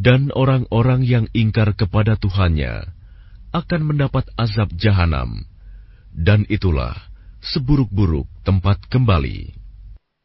Dan orang-orang yang ingkar kepada Tuhannya akan mendapat azab jahanam, dan itulah seburuk-buruk tempat kembali.